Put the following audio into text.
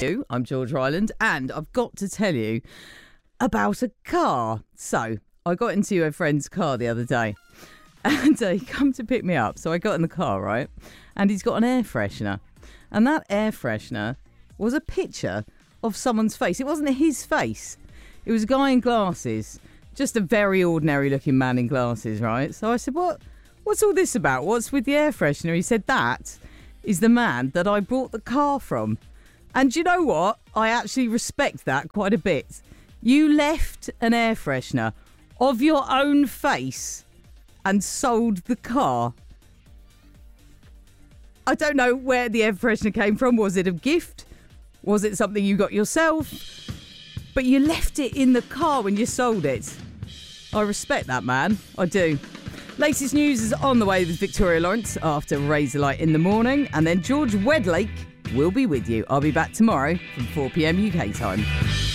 I'm George Ryland, and I've got to tell you about a car. So, I got into a friend's car the other day, and he come to pick me up. So I got in the car, right? And he's got an air freshener. And that air freshener was a picture of someone's face. It wasn't his face. It was a guy in glasses. Just a very ordinary looking man in glasses, right? So I said, what's all this about? What's with the air freshener? He said, that is the man that I bought the car from. And you know what? I actually respect that quite a bit. You left an air freshener of your own face and sold the car. I don't know where the air freshener came from. Was it a gift? Was it something you got yourself? But you left it in the car when you sold it. I respect that, man. I do. Latest news is on the way with Victoria Lawrence after Razorlight in the morning. And then George Wedlake will be with you. I'll be back tomorrow from 4 p.m. UK time.